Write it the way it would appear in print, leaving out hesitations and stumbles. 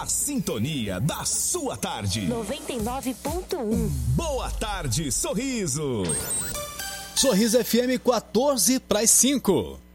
A sintonia da sua tarde. 99.1. Boa tarde, Sorriso. Sorriso FM 14 para as 5.